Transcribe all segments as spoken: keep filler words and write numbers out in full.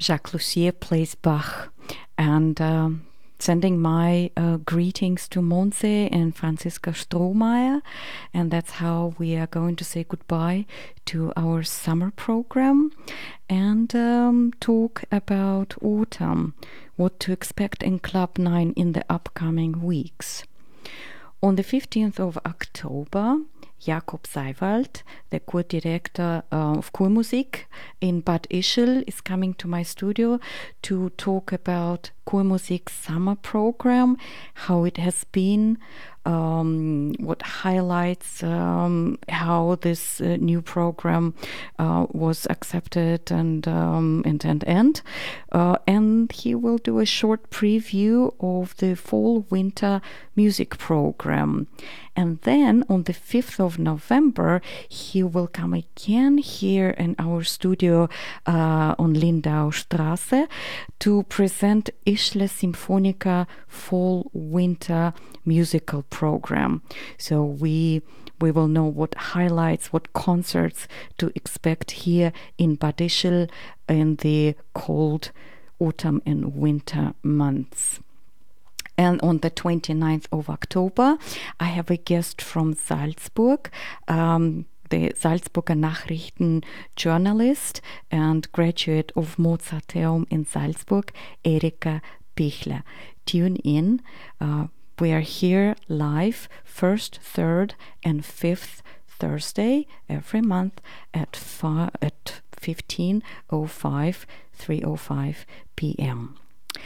Jacques Lussier plays Bach, and um, sending my uh, greetings to Monse and Franziska Strohmeier, and that's how we are going to say goodbye to our summer program and um, talk about autumn, what to expect in Club nine in the upcoming weeks. On the fifteenth of October, Jakob Seiwald, the Kurdirektor uh, of Kurmusik in Bad Ischl, is coming to my studio to talk about Kurmusik's summer program, how it has been, um, what highlights, um, how this uh, new program uh, was accepted and um, and and and. Uh, and he will do a short preview of the fall-winter music program. And then on the fifth of November, he will come again here in our studio uh, on Lindau Straße to present Ischle Symphonica Fall-Winter musical program. So we we will know what highlights, what concerts to expect here in Bad Ischl in the cold autumn and winter months. And on the twenty-ninth of October, I have a guest from Salzburg, um, the Salzburger Nachrichten journalist and graduate of Mozarteum in Salzburg, Erika Pichler. Tune in. Uh, we are here live first, third, and fifth Thursday every month at fi- at fifteen oh five, three oh five p.m.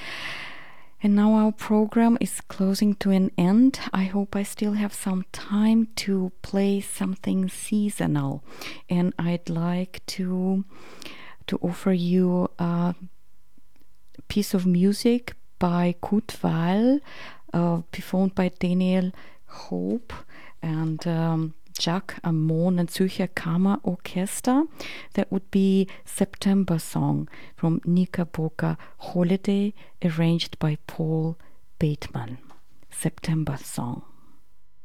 And now our program is closing to an end. I hope I still have some time to play something seasonal. And I'd like to to offer you a piece of music by Kurt Weill, uh, performed by Daniel Hope and um, Jacques Ammon and Zürcher Kammer Orchester. That would be September Song from Knickerbocker Holiday, arranged by Paul Bateman. September Song.